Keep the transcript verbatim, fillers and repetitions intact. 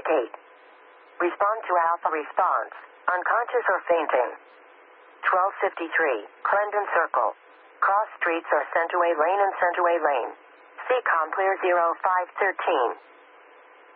Indicate. Respond to alpha response. Unconscious or fainting. twelve fifty-three. Clendon Circle. Cross streets are Centerway Lane and Centerway Lane. C COM clear zero five thirteen.